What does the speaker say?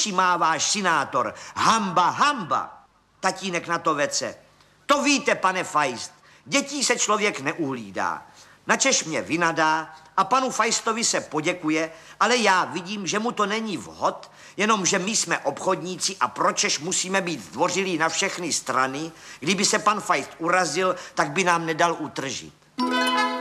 uši má váš senátor. Hamba, hamba. Tatínek na to vece. To víte, pane Feist, dětí se člověk neuhlídá. Načež mě vynadá a panu Feistovi se poděkuje, ale já vidím, že mu to není vhod, jenomže my jsme obchodníci a pročež musíme být zdvořilí na všechny strany. Kdyby se pan Feist urazil, tak by nám nedal utržit.